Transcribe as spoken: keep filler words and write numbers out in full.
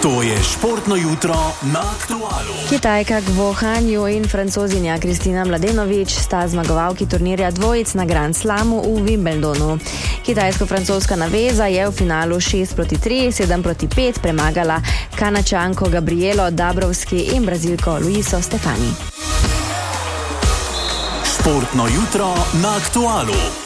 To je športno jutro na Aktualu. Kitajka Guo Hanyu in Francozinja Kristina Mladenović sta zmagovalki turnirja dvojic na Grand Slamu v Wimbledonu. Kitajsko-francoska naveza je v finalu šest proti tri, sedem proti pet premagala Kanačanko Gabrielo Dabrowski in Brazilko Luiso Stefani. Športno jutro na Aktualu.